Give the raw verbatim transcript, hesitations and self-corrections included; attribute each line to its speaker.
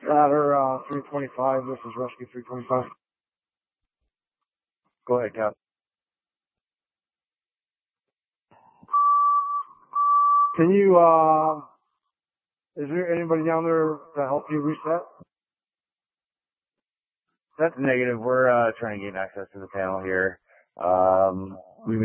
Speaker 1: Ladder uh, three twenty-five, this is Rescue three twenty-five. Go ahead, Cap. Can you, uh, is there anybody down there to help you reset?
Speaker 2: That's negative. We're uh, trying to gain access to the panel here. Um,